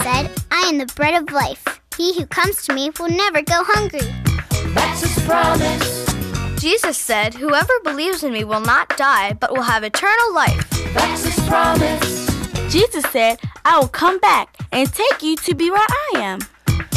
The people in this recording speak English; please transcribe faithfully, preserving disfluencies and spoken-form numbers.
said, I am the bread of life. He who comes to me will never go hungry. That's his promise. Jesus said, whoever believes in me will not die, but will have eternal life. That's his promise. Jesus said, I will come back and take you to be where I am.